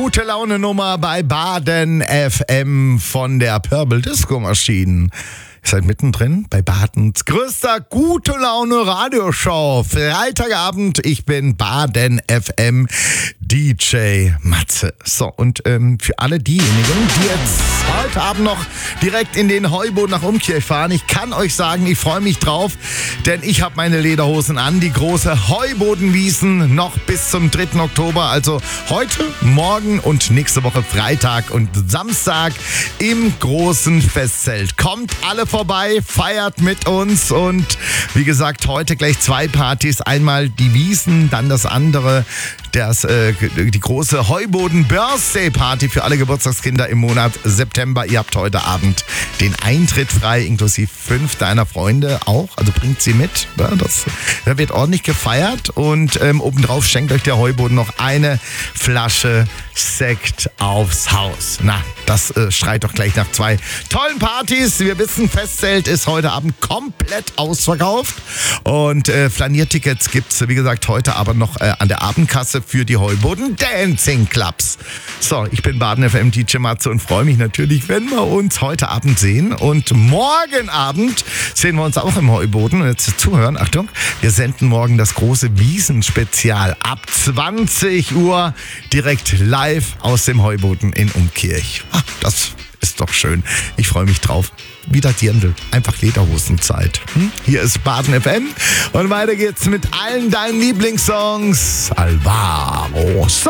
Gute Laune Nummer bei Baden FM von der Purple Disco Maschine. Ihr seid mittendrin bei Badens größter Gute Laune Radioshow. Freitagabend, ich bin Baden FM DJ Matze. So, und für alle diejenigen, die jetzt heute Abend noch direkt in den Heuboden nach Umkirch fahren, ich kann euch sagen, ich freue mich drauf, denn ich habe meine Lederhosen an. Die große Heubodenwiesen noch bis zum 3. Oktober, also heute, morgen und nächste Woche Freitag und Samstag im großen Festzelt. Kommt alle vorbei, feiert mit uns und wie gesagt, heute gleich 2 Partys. Einmal die Wiesen, dann das andere, die große Heuboden Birthday Party für alle Geburtstagskinder im Monat September. Ihr habt heute Abend den Eintritt frei, inklusive 5 deiner Freunde auch. Also bringt sie mit. Da wird ordentlich gefeiert und obendrauf schenkt euch der Heuboden noch eine Flasche Sekt aufs Haus. Na, das schreit doch gleich nach 2 tollen Partys. Wir wissen, Festzelt ist heute Abend komplett ausverkauft und Flaniertickets gibt's, wie gesagt, heute aber noch an der Abendkasse für die Heuboden Dancing Clubs. So, ich bin Baden FM DJ Matze und freue mich natürlich, wenn wir uns heute Abend sehen. Und morgen Abend sehen wir uns auch im Heuboden. Und jetzt zuhören, Achtung, wir senden morgen das große Wiesenspezial ab 20 Uhr direkt live aus dem Heuboden in Umkirch. Das ist doch schön. Ich freue mich drauf. Wieder Dirndl. Einfach Lederhosenzeit. Hier ist Baden FM und weiter geht's mit allen deinen Lieblingssongs. Alvaro.